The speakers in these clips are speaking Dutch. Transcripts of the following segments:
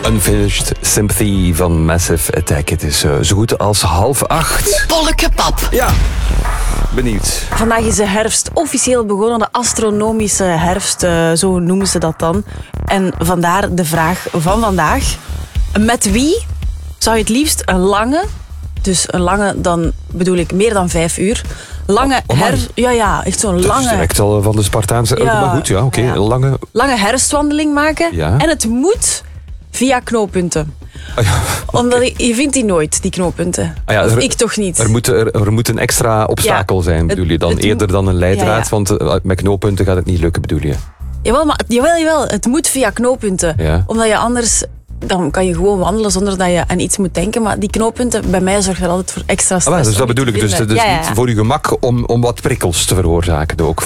Unfinished Sympathy van Massive Attack. Het is zo goed als 7:30. Bollekepap. Ja, benieuwd. Vandaag is de herfst officieel begonnen, de astronomische herfst, zo noemen ze dat dan. En vandaar de vraag van vandaag. Met wie zou je het liefst een lange, dus een lange, dan bedoel ik meer dan 5 uur, lange herfst... Ja, echt zo'n lange... Dat is direct al van de Spartaanse... Ja, maar goed, ja, oké. ja. Lange herfstwandeling maken. Ja. En het moet via knooppunten. Omdat je vindt die nooit, die knooppunten. Of ik toch niet. Er moet een extra obstakel zijn, bedoel je dan? Eerder dan een leidraad, want met knooppunten gaat het niet lukken, bedoel je? Jawel. Het moet via knooppunten. Ja. Omdat je anders... Dan kan je gewoon wandelen zonder dat je aan iets moet denken. Maar die knooppunten, bij mij zorgen er altijd voor extra stress. Dus dat bedoel ik. Dus niet voor je gemak om wat prikkels te veroorzaken ook.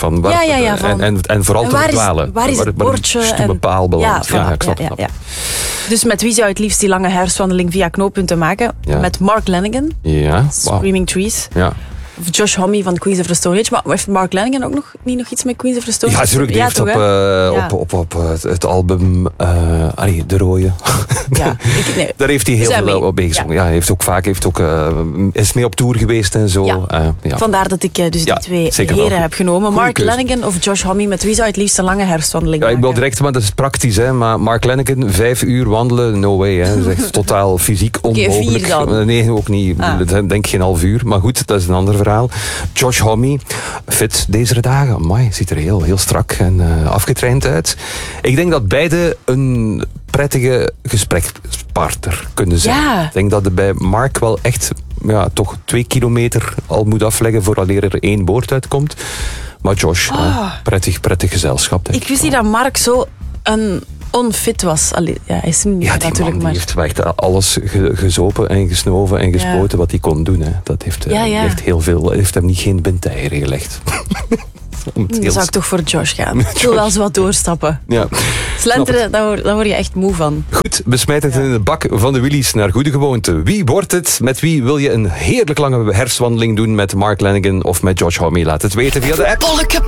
En vooral te verdwalen. Waar is het bordje? Een paal belandt. Ja, ik snap het. Ja. Dus met wie zou je het liefst die lange herfstwandeling via knooppunten maken? Ja. Met Mark Lanegan. Ja. Screaming Trees. Ja. Of Josh Homme van Queens of the Stone Age. Maar heeft Mark Lanegan ook nog iets met Queens of the Stone Age? Ja, natuurlijk. Die heeft op het album De Rooie. Ja, daar heeft hij heel veel op gezongen. Ja, hij heeft ook is mee op tour geweest en zo. Ja. Vandaar dat ik dus die twee heren heb genomen. Mark Lanegan of Josh Homme. Met wie zou je het liefst een lange herfstwandeling maken? Ik wil direct, maar dat is praktisch. Hè. Maar Mark Lanegan, 5 uur wandelen, no way. Hè. Dat is echt totaal fysiek onmogelijk. 4 dan? Nee, ook niet. Denk geen half uur. Maar goed, dat is een ander verhaal. Josh Homme, fit deze dagen. Amai, ziet er heel strak en afgetraind uit. Ik denk dat beide een prettige gesprekspartner kunnen zijn. Ja. Ik denk dat er bij Mark wel echt toch 2 kilometer al moet afleggen vooraleer er 1 woord uitkomt. Maar Josh, prettig gezelschap. Ik wist niet dat Mark zo een onfit was. Hij is niet natuurlijk, maar... Die heeft echt alles gezopen en gesnoven en gespoten wat hij kon doen. Hè. Dat heeft, heeft heel veel... heeft hem niet geen bindeieren gelegd. Dan zou ik toch voor Josh gaan. Ik wil wel eens wat doorstappen. Ja. Slenteren, daar word je echt moe van. Goed, besmijt het in de bak van de Willys naar goede gewoonte. Wie wordt het? Met wie wil je een heerlijk lange herfstwandeling doen? Met Mark Lanegan of met Josh Homme? Laat het weten via de app.